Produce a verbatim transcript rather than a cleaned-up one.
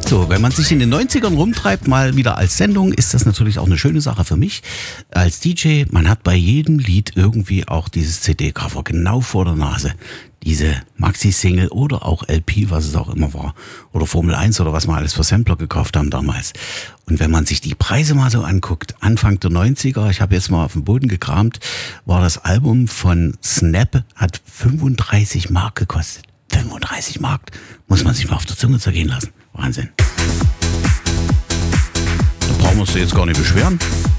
So, wenn man sich in den neunzigern rumtreibt, mal wieder als Sendung, ist das natürlich auch eine schöne Sache für mich als D J. Man hat bei jedem Lied irgendwie auch dieses C D-Cover genau vor der Nase. Diese Maxi-Single oder auch L P, was es auch immer war. Oder Formel eins oder was wir alles für Sampler gekauft haben damals. Und wenn man sich die Preise mal so anguckt, Anfang der neunziger, ich habe jetzt mal auf dem Boden gekramt, war das Album von Snap, hat fünfunddreißig Mark gekostet. fünfunddreißig Mark, muss man sich mal auf der Zunge zergehen lassen. Wahnsinn. Da brauchen wir uns jetzt gar nicht beschweren.